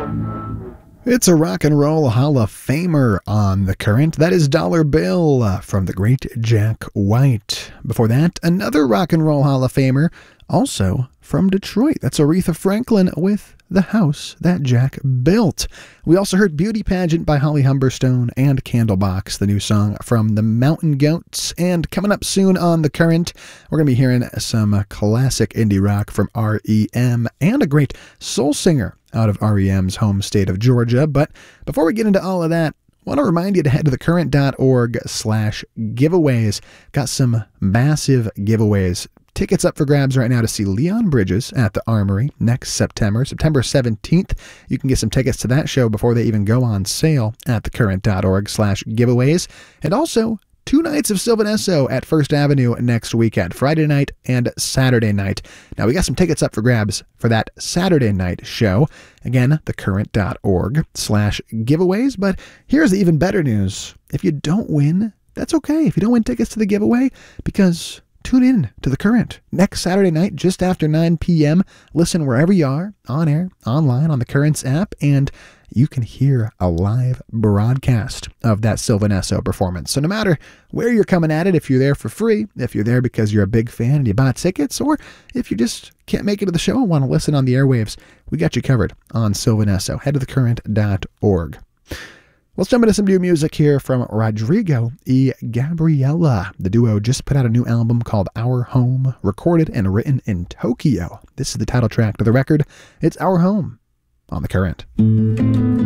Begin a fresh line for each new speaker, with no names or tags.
It's a rock and roll Hall of Famer on the current. That is Dollar Bill from the great Jack White. Before that, another rock and roll Hall of Famer, also from Detroit. That's Aretha Franklin with The House That Jack Built. We also heard Beauty Pageant by Holly Humberstone and Candlebox, the new song from the Mountain Goats. And coming up soon on the current, we're going to be hearing some classic indie rock from R.E.M. and a great soul singer out of R.E.M.'s home state of Georgia. But before we get into all of that, I want to remind you to head to thecurrent.org/giveaways. Got some massive giveaways. Tickets up for grabs right now to see Leon Bridges at the Armory next September 17th. You can get some tickets to that show before they even go on sale at thecurrent.org/giveaways. And also 2 nights of Sylvan Esso at First Avenue next weekend, Friday night and Saturday night. Now, we got some tickets up for grabs for that Saturday night show. Again, thecurrent.org/giveaways. But here's the even better news. If you don't win, that's okay. If you don't win tickets to the giveaway, because tune in to The Current next Saturday night just after 9 p.m. Listen wherever you are, on air, online, on the Currents app, and you can hear a live broadcast of that Sylvan Esso performance. So no matter where you're coming at it, if you're there for free, if you're there because you're a big fan and you bought tickets, or if you just can't make it to the show and want to listen on the airwaves, we got you covered on Sylvan Esso. Head to thecurrent.org. Let's jump into some new music here from Rodrigo y Gabriela. The duo just put out a new album called Our Home, recorded and written in Tokyo. This is the title track to the record. It's Our Home on the Current.